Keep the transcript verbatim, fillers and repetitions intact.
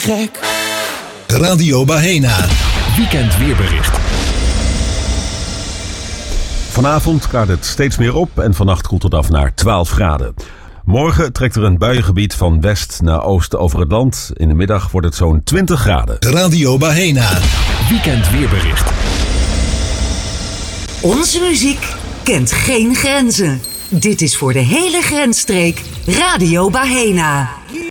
gek. Radio Bahena. Weekend weerbericht. Vanavond klaart het steeds meer op en vannacht koelt het af naar twaalf graden. Morgen trekt er een buiengebied van west naar oost over het land. In de middag wordt het zo'n twintig graden. Radio Bahena. Weekend weerbericht. Onze muziek kent geen grenzen. Dit is voor de hele grensstreek Radio Bahena.